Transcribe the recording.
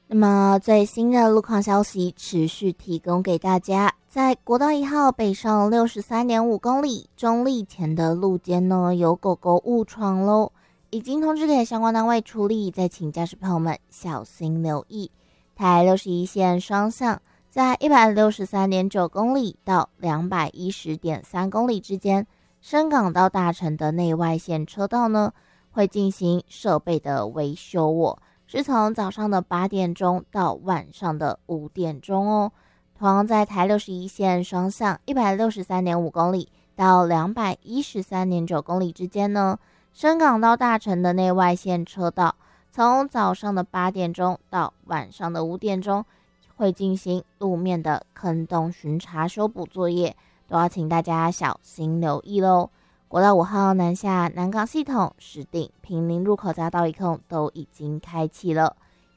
那么最新的路况消息持续提供给大家，在国道1号北上63.5公里中立前的路肩呢，有狗狗误闯喽，已经通知给相关单位处理，再请驾驶朋友们小心留意。台61线双向在163.9公里到210.3公里之间，深港到大城的内外线车道呢，会进行设备的维修是从早上的8点钟到晚上的5点钟哦。同样在台61线双向163.5公里到213.9公里之间呢，深港到大城的内外线车道，从早上的8点钟到晚上的5点钟，会进行路面的坑洞巡查修补作业，都要请大家小心留意咯。国道5号南下南港系统、石碇、坪林入口匝道一控都已经开启了，